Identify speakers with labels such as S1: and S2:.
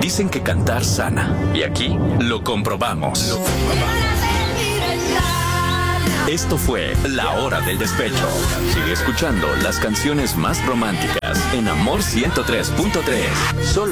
S1: Dicen que cantar sana. Y aquí lo comprobamos. Esto fue La Hora del Despecho. Sigue escuchando las canciones más románticas en Amor 103.3. Solo